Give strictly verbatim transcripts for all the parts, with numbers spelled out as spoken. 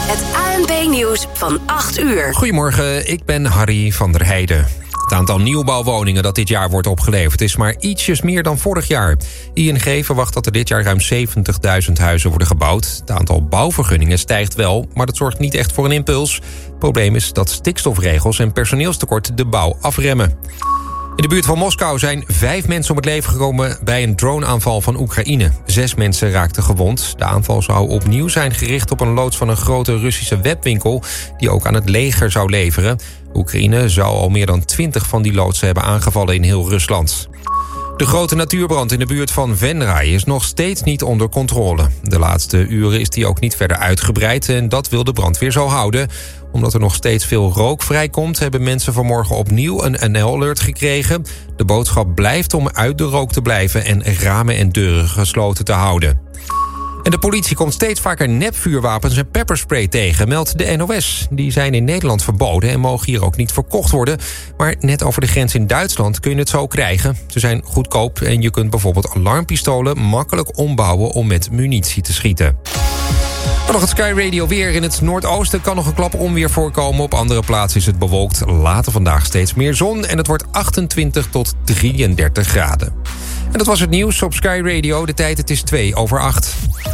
Het A N B-nieuws van acht uur. Goedemorgen, ik ben Harry van der Heijden. Het aantal nieuwbouwwoningen dat dit jaar wordt opgeleverd is maar ietsjes meer dan vorig jaar. I N G verwacht dat er dit jaar ruim zeventigduizend huizen worden gebouwd. Het aantal bouwvergunningen stijgt wel, maar dat zorgt niet echt voor een impuls. Het probleem is dat stikstofregels en personeelstekort de bouw afremmen. In de buurt van Moskou zijn vijf mensen om het leven gekomen bij een droneaanval van Oekraïne. Zes mensen raakten gewond. De aanval zou opnieuw zijn gericht op een loods van een grote Russische webwinkel die ook aan het leger zou leveren. Oekraïne zou al meer dan twintig van die loodsen hebben aangevallen in heel Rusland. De grote natuurbrand in de buurt van Venray is nog steeds niet onder controle. De laatste uren is die ook niet verder uitgebreid en dat wil de brandweer zo houden. Omdat er nog steeds veel rook vrijkomt, hebben mensen vanmorgen opnieuw een N L-alert gekregen. De boodschap blijft om uit de rook te blijven en ramen en deuren gesloten te houden. En de politie komt steeds vaker nepvuurwapens en pepperspray tegen, meldt de N O S. Die zijn in Nederland verboden en mogen hier ook niet verkocht worden. Maar net over de grens in Duitsland kun je het zo krijgen. Ze zijn goedkoop en je kunt bijvoorbeeld alarmpistolen makkelijk ombouwen om met munitie te schieten. Dan nog het Sky Radio weer. In het noordoosten kan nog een klap onweer voorkomen. Op andere plaatsen is het bewolkt. Later vandaag steeds meer zon en het wordt achtentwintig tot drieëndertig graden. En dat was het nieuws op Sky Radio. De tijd, het is twee over acht.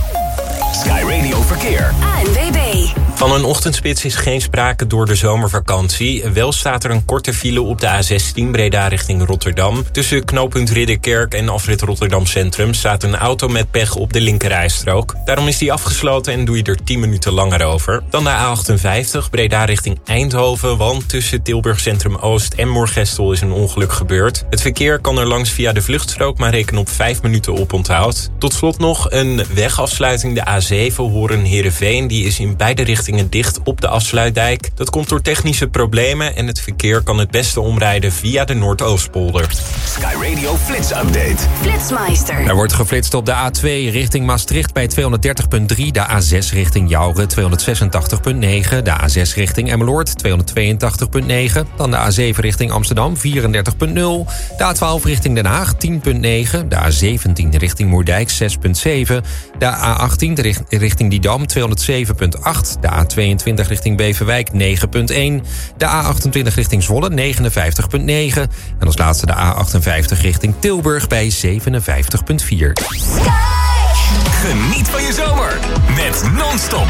Sky Radio Verkeer. A N W B. Van een ochtendspits is geen sprake door de zomervakantie. Wel staat er een korte file op de A zestien Breda richting Rotterdam. Tussen knooppunt Ridderkerk en afrit Rotterdam Centrum staat een auto met pech op de linkerrijstrook. Daarom is die afgesloten en doe je er tien minuten langer over. Dan de A achtenvijftig Breda richting Eindhoven, want tussen Tilburg Centrum Oost en Moergestel is een ongeluk gebeurd. Het verkeer kan er langs via de vluchtstrook, maar reken op vijf minuten oponthoud. Tot slot nog een wegafsluiting, de A zeven Horen-Heerenveen. Die is in beide richtingen dicht op de afsluitdijk. Dat komt door technische problemen en het verkeer kan het beste omrijden via de Noordoostpolder. Sky Radio Flits Update. Flitsmeister. Er wordt geflitst op de A twee richting Maastricht bij tweehonderddertig komma drie... de A zes richting Jouren tweehonderdzesentachtig komma negen... de A zes richting Emmeloord tweehonderdtweeëntachtig komma negen... dan de A zeven richting Amsterdam vierendertig komma nul... de A twaalf richting Den Haag tien komma negen... de A zeventien richting Moerdijk zes komma zeven... de A achttien richting Didam tweehonderdzeven komma acht... de A tweeëntwintig richting Beverwijk negen komma één... de A achtentwintig richting Zwolle negenenvijftig komma negen... en als laatste de A achtenvijftig richting Tilburg bij zevenenvijftig komma vier. Geniet van je zomer met non-stop